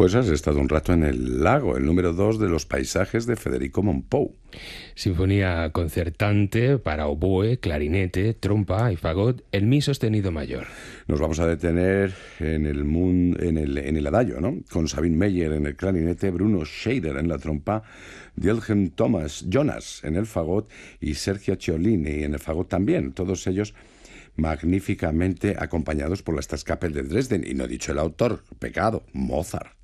Pues has estado un rato en El Lago, el número 2 de los paisajes de Federico Mompou. Sinfonía concertante para oboe, clarinete, trompa y fagot en mi sostenido mayor. Nos vamos a detener en el adagio, ¿no? Con Sabine Meyer en el clarinete, Bruno Scheider en la trompa, Wilhelm Thomas Jonas en el fagot y Sergio Ciolini en el fagot también. Todos ellos magníficamente acompañados por la Staatskapelle de Dresden. Y no he dicho el autor, pecado, Mozart.